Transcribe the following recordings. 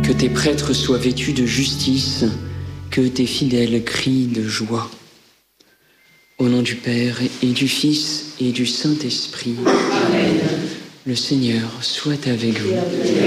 Que tes prêtres soient vêtus de justice, que tes fidèles crient de joie. Au nom du Père et du Fils et du Saint-Esprit. Amen. Le Seigneur soit avec vous.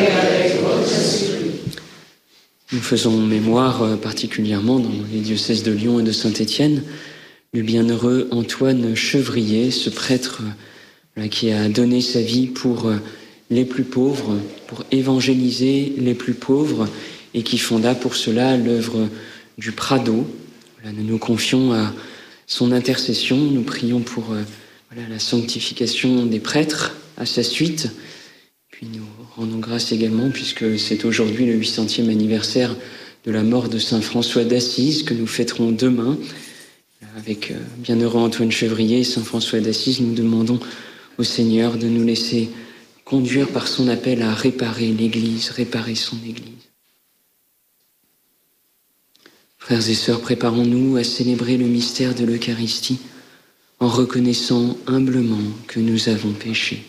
Nous faisons mémoire particulièrement dans les diocèses de Lyon et de Saint-Étienne du bienheureux Antoine Chevrier, ce prêtre qui a donné sa vie pour les plus pauvres, pour évangéliser les plus pauvres et qui fonda pour cela l'œuvre du Prado. Nous nous confions à son intercession, nous prions pour la sanctification des prêtres à sa suite. Puis nous rendons grâce également, puisque c'est aujourd'hui le 800e anniversaire de la mort de saint François d'Assise que nous fêterons demain. Avec bienheureux Antoine Chevrier et saint François d'Assise, nous demandons au Seigneur de nous laisser conduire par son appel à réparer l'Église, réparer son Église. Frères et sœurs, préparons-nous à célébrer le mystère de l'Eucharistie en reconnaissant humblement que nous avons péché.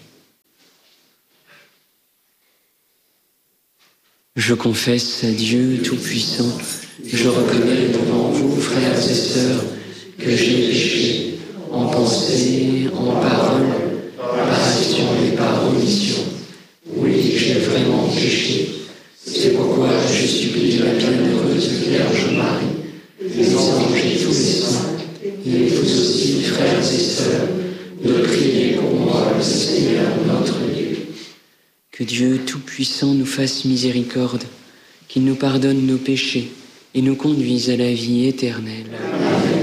Je confesse à Dieu Tout-Puissant, je reconnais devant vous, frères et sœurs, que j'ai péché en pensée, en parole, par action et par omission. Oui, j'ai vraiment péché. C'est pourquoi je supplie la bienheureuse Vierge Marie, les anges et tous les saints, et vous aussi, frères et sœurs, de prier pour moi, le Seigneur notre Dieu. Que Dieu Tout-Puissant nous fasse miséricorde, qu'il nous pardonne nos péchés et nous conduise à la vie éternelle. Amen.